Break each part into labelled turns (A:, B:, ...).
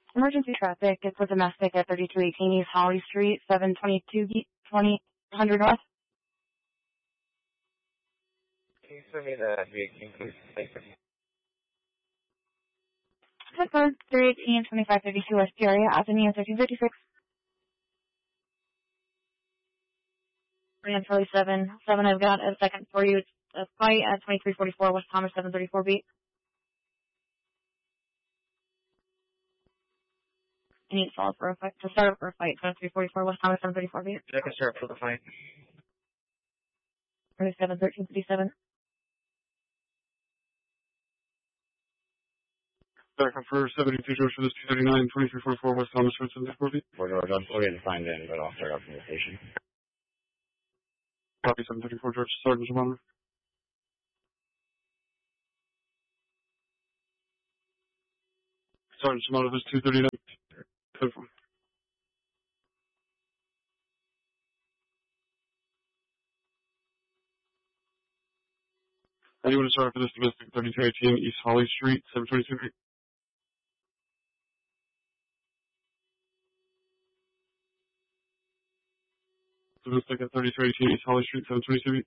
A: Emergency traffic. It's a domestic at 3218 East Holly Street, 722 2000 North.
B: Can you send me the vehicle, please? Thank you.
A: Pittsburgh, 318 2552 West Peoria Avenue, 1356. And Charlie 7, I've got a second for you. It's a fight at 2344 West Thomas 734 beat. I need to start for a fight, 2344 West Thomas 734 beat.
B: I can start for the fight.
A: 37, 1357.
C: Back up for 72 George for this 239, 2344 West Thomas 734 beat.
B: We're going to find in, but I'll start up from the station.
C: Copy 734 George, Sergeant Shimano. Sergeant Shimano, this 239. Confirm. Anyone to start for this domestic 3218 East Holly Street, 722 feet. Domestic at 3218 East Holly Street, 722 feet.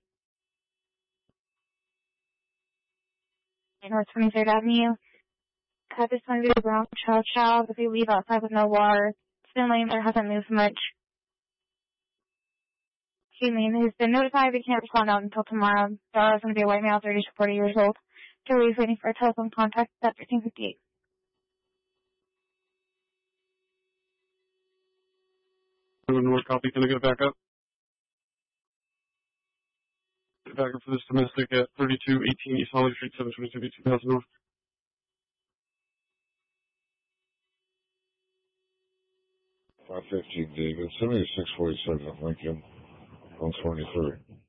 A: North 23rd Avenue. Cut this one to brown child if they leave outside with no water. It's been laying there, hasn't moved much. He's been notified he can't respond out until tomorrow. Dara's going to be a white male, 30 to 40 years old. Julie's waiting for a telephone contact at 1358.
C: Anyone more copy? Can I get back up? Get back up for this domestic at 3218 East Holly Street, 722 feet, 2000 North.
D: 515 David, 7647 Lincoln, 123.